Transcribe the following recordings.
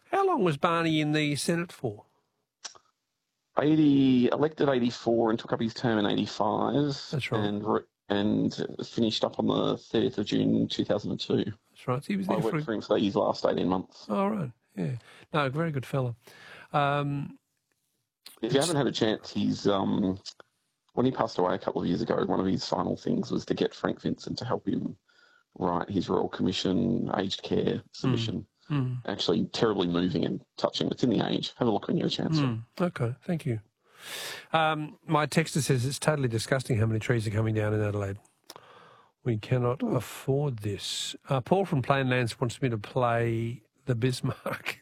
How long was Barney in the Senate for? Elected 84 and took up his term in 85. That's right. And finished up on the 30th of June 2002. That's right. He was there I worked for him for his last 18 months. Oh, right. Yeah. No, very good fella. If you haven't had a chance, he's when he passed away a couple of years ago, one of his final things was to get Frank Vincent to help him write his Royal Commission aged care submission. Actually, terribly moving and touching. It's in The Age. Have a look when you have a chance. Okay, thank you. My texter says it's totally disgusting how many trees are coming down in Adelaide. We cannot afford this. Paul from Plainlands wants me to play the Bismarck.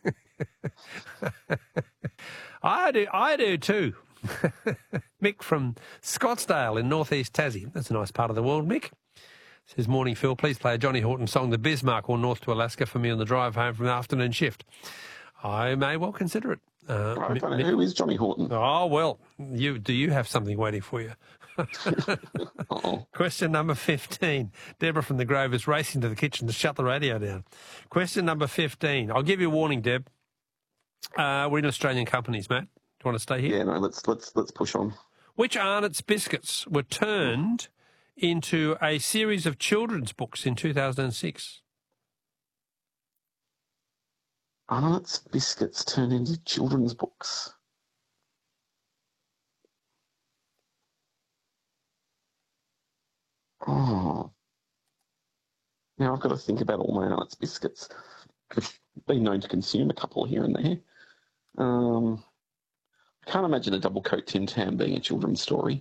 I do too. Mick from Scottsdale in northeast Tassie. That's a nice part of the world, Mick. Says, morning, Phil. Please play a Johnny Horton song, The Bismarck, or North to Alaska for me on the drive home from the afternoon shift. I may well consider it. Who is Johnny Horton? Oh, well, do you have something waiting for you? Question number 15. Deborah from the Grove is racing to the kitchen to shut the radio down. Question number 15. I'll give you a warning, Deb. We're in Australian companies, Matt. Do you want to stay here? Yeah, no, let's push on. Which Arnott's biscuits were turned into a series of children's books in 2006? Arnott's biscuits turned into children's books. Oh. Now I've got to think about all my Arnott's biscuits. I've been known to consume a couple here and there. I can't imagine a double coat Tim Tam being a children's story.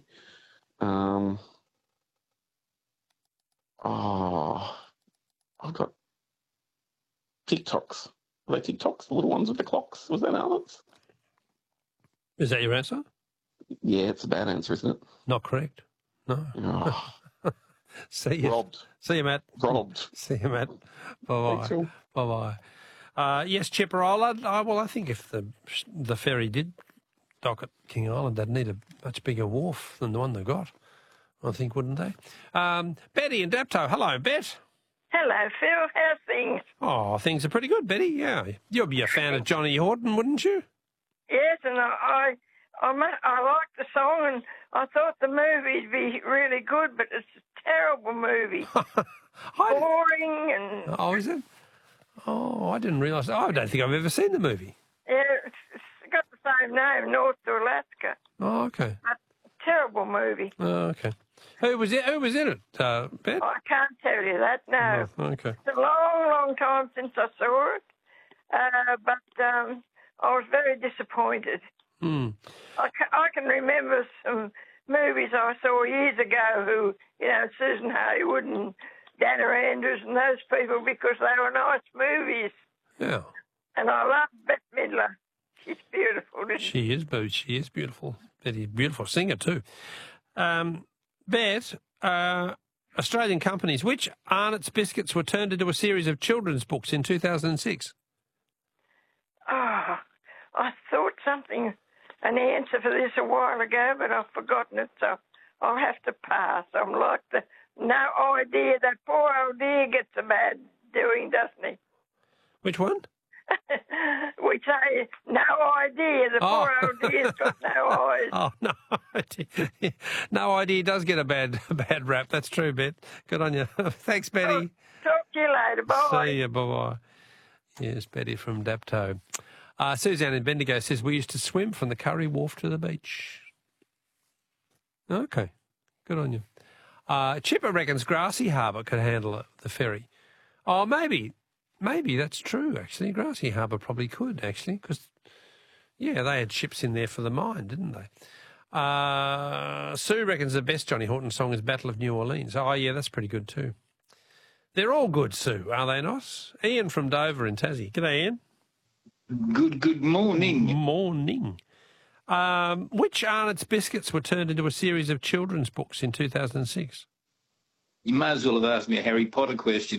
I've got TikToks. Are they TikToks? The little ones with the clocks? Was that Arnott's? Is that your answer? Yeah, it's a bad answer, isn't it? Not correct. No. Oh. See you. Robbed. See you, Matt. Robbed. See you, Matt. Bye-bye. Bye-bye. Yes, Chipper, I think if the ferry did dock at King Island, they'd need a much bigger wharf than the one they've got, I think, wouldn't they? Betty in Dapto. Hello, Bet. Hello, Phil. How's things? Oh, things are pretty good, Betty, yeah. You'd be a fan of Johnny Horton, wouldn't you? Yes, and I like the song, and I thought the movie'd be really good, but it's a terrible movie. Boring and... Oh, is it? Oh, I didn't realise. I don't think I've ever seen the movie. Yeah, it's got the same name, North to Alaska. Oh, okay. Terrible movie. Oh, okay. Who was in it, Bet? I can't tell you that, no. Oh, okay. It's a long, long time since I saw it, but I was very disappointed. I can remember some movies I saw years ago who, Susan Haywood and Dana Andrews and those people, because they were nice movies. Yeah. And I love Bette Midler. She's beautiful, isn't she? She is, Boo. She is beautiful. Betty, beautiful singer too. Bet, Australian companies, which Arnott's biscuits were turned into a series of children's books in 2006? Oh, I thought an answer for this a while ago, but I've forgotten it, so I'll have to pass. I'm like no idea. That poor old dear gets a bad doing, doesn't he? Which one? We say no idea. The poor old dear's got no eyes. Oh, no idea. No idea does get a bad rap. That's true, Bet. Good on you. Thanks, Betty. Talk to you later. Bye. See you. Bye-bye. Yes, Betty from Dapto. Suzanne in Bendigo says, we used to swim from the Curry Wharf to the beach. Okay. Good on you. Chipper reckons Grassy Harbour could handle the ferry. Oh, maybe that's true, actually. Grassy Harbour probably could, actually, because, yeah, they had ships in there for the mine, didn't they? Sue reckons the best Johnny Horton song is Battle of New Orleans. Oh, yeah, that's pretty good too. They're all good, Sue, are they not? Ian from Dover in Tassie. G'day, Ian. Good morning. Morning. Which Arnott's biscuits were turned into a series of children's books in 2006? You may as well have asked me a Harry Potter question.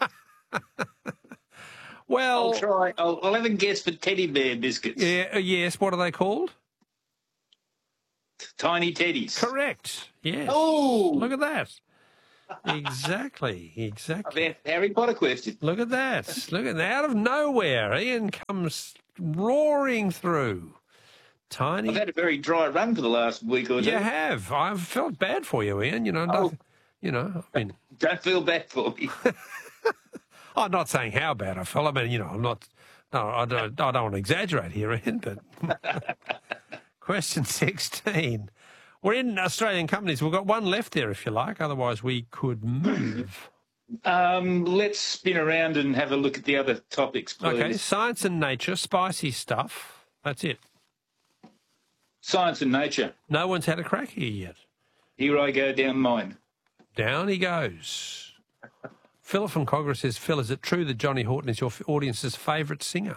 Well, I'll try. I'll have a guess for teddy bear biscuits. Yeah. Yes. What are they called? Tiny Teddies. Correct. Yes. Oh, look at that. Exactly. About Harry Potter question. Look at that. Look at that. Out of nowhere, Ian comes roaring through. Tiny. I've had a very dry run for the last week or two. You have. I've felt bad for you, Ian. I mean, don't feel bad for me. I'm not saying how bad I felt. I mean, I'm not. No, I don't want to exaggerate here, Ian. But question 16. We're in Australian companies. We've got one left there, if you like. Otherwise, we could move. Let's spin around and have a look at the other topics, please. Okay, science and nature, spicy stuff. That's it. Science and nature. No one's had a crack here yet. Here I go down mine. Down he goes. Philip from Cogra says, Phil, is it true that Johnny Horton is your audience's favourite singer?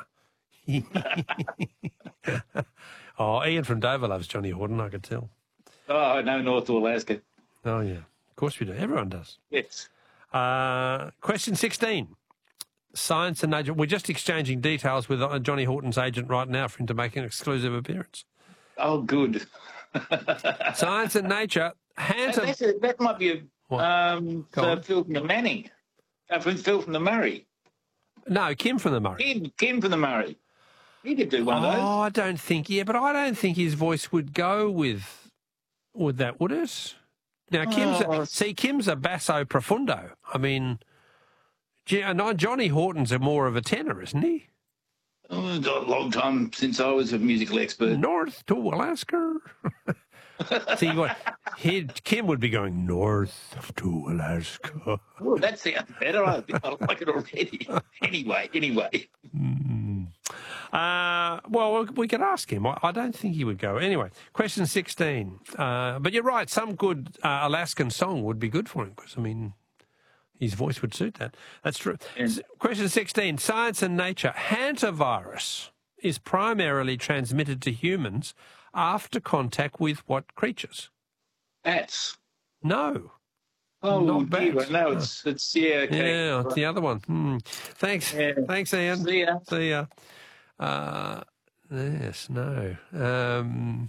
Oh, Ian from Dover loves Johnny Horton, I could tell. Oh, I know North Alaska. Oh, yeah. Of course we do. Everyone does. Yes. Question 16. Science and nature. We're just exchanging details with Johnny Horton's agent right now for him to make an exclusive appearance. Oh, good. Science and nature. That might be Phil from the Manning. Phil from the Murray. No, Kim from the Murray. Kim from the Murray. He could do one of those. Oh, I don't think, but I don't think his voice would go with that, would it? Now, Kim's a basso profundo. I mean, Johnny Horton's more of a tenor, isn't he? Oh, it's a long time since I was a musical expert. North to Alaska. See what? Kim would be going north to Alaska. Oh, that sounds better. I like it already. Anyway. Well, we could ask him. I don't think he would go. Anyway, question 16. But you're right. Some good Alaskan song would be good for him because, I mean, his voice would suit that. That's true. Yeah. Question 16. Science and nature. Hantavirus is primarily transmitted to humans after contact with what creatures? Bats. No. Oh, not bats. No, it's okay. Yeah, it's the other one. Thanks. Yeah. Thanks, Ian. See ya. Yes, no.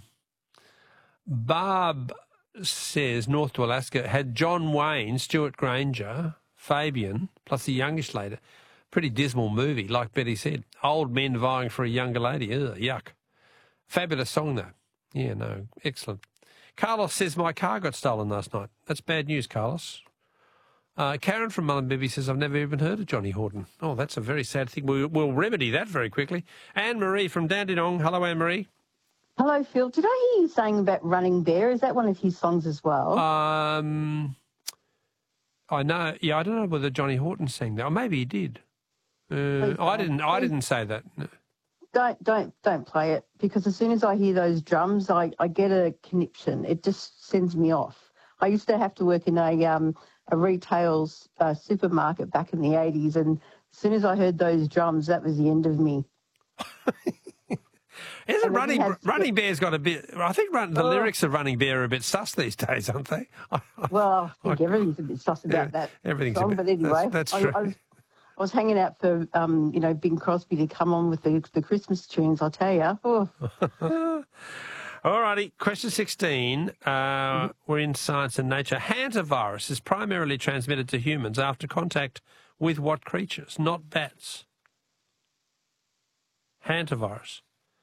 Barb says North to Alaska had John Wayne, Stuart Granger, Fabian, plus the youngish lady. Pretty dismal movie, like Betty said. Old men vying for a younger lady. Ugh, yuck. Fabulous song, though. Yeah, no, excellent. Carlos says my car got stolen last night. That's bad news, Carlos. Karen from Mullumbimby says I've never even heard of Johnny Horton. Oh, that's a very sad thing. We'll remedy that very quickly. Anne-Marie from Dandenong. Hello, Anne-Marie. Hello, Phil. Did I hear you saying about Running Bear? Is that one of his songs as well? I know. Yeah, I don't know whether Johnny Horton sang that. Or maybe he did. I didn't say that. No. Don't play it, because as soon as I hear those drums, I get a conniption. It just sends me off. I used to have to work in a retail supermarket back in the 80s, and as soon as I heard those drums, that was the end of me. Isn't Running Bear's got a bit... I think the lyrics of Running Bear are a bit sus these days, aren't they? Well, I think everything's a bit sus about that song, but anyway. That's true. I was hanging out for, Bing Crosby to come on with the Christmas tunes, I'll tell you. Oh. All righty. Question 16. We're in science and nature. Hantavirus is primarily transmitted to humans after contact with what creatures? Not bats. Hantavirus.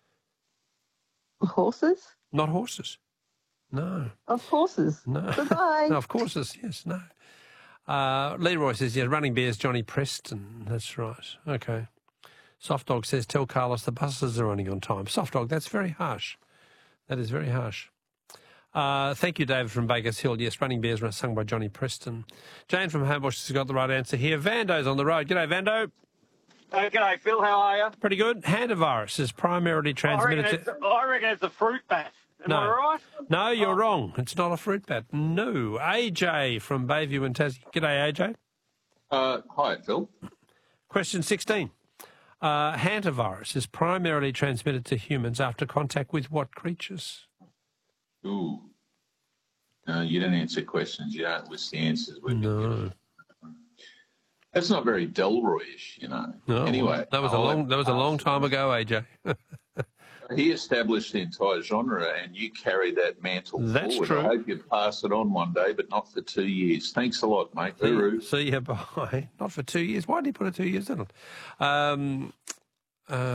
Horses? Not horses. No. Of horses. No. Goodbye. No, of horses, yes, no. Leroy says, yeah, Running Bear's Johnny Preston. That's right. Okay. Soft Dog says, tell Carlos the buses are running on time. Soft Dog, that's very harsh. That is very harsh. Thank you, David from Bakers Hill. Yes, Running Bears were sung by Johnny Preston. Jane from Homebush has got the right answer here. Vando's on the road. G'day, Vando. G'day, Phil. How are you? Pretty good. Hantavirus is primarily transmitted I reckon it's a fruit bat. Am I right? No, you're wrong. It's not a fruit bat. No. AJ from Bayview and Tassie. G'day, AJ. Hi, Phil. Question 16. Hantavirus is primarily transmitted to humans after contact with what creatures? Ooh. No, you don't answer questions. You don't list the answers. No. That's not very Delroy-ish, No. Anyway. That was a long time ago, AJ. He established the entire genre, and you carry that mantle That's forward. true. I hope you pass it on one day, but not for 2 years. Thanks a lot, mate. See you, bye. Not for 2 years. Why did he put a 2 years in it?